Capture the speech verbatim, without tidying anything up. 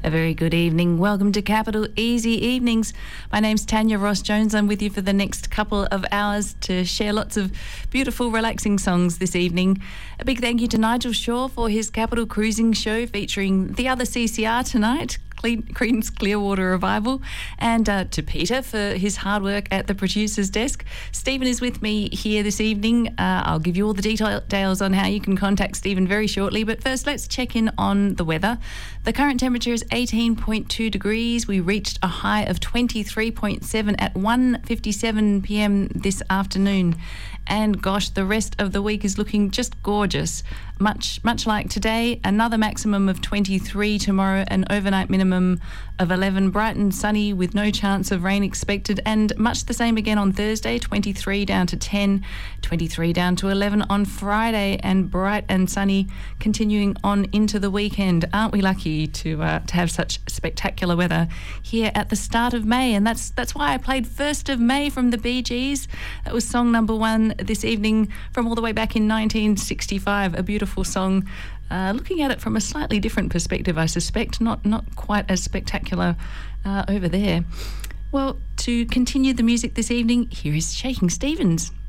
A very good evening. Welcome to Capital Easy Evenings. My name's Tanya Ross-Jones. I'm with you for the next couple of hours to share lots of beautiful, relaxing songs this evening. A big thank you to Nigel Shaw for his Capital Cruising Show featuring the other C C R tonight, Creedence Clearwater Revival, and uh, to Peter for his hard work at the producer's desk. Stephen is with me here this evening. Uh, I'll give you all the details on how you can contact Stephen very shortly, but first let's check in on the weather. The current temperature is eighteen point two degrees. We reached a high of twenty-three point seven at one fifty-seven p m this afternoon. And gosh, the rest of the week is looking just gorgeous. Much, much like today, another maximum of twenty-three tomorrow, an overnight minimum of eleven, bright and sunny with no chance of rain expected, and much the same again on Thursday, twenty-three down to ten, twenty-three down to eleven on Friday, and bright and sunny continuing on into the weekend. Aren't we lucky to uh, to have such spectacular weather here at the start of May? And that's that's why I played First of May from the Bee Gees. That was song number one this evening from all the way back in nineteen sixty-five, a beautiful song. Uh, looking at it from a slightly different perspective, I suspect, not not quite as spectacular uh, over there. Well, to continue the music this evening, here is Shaking Stevens.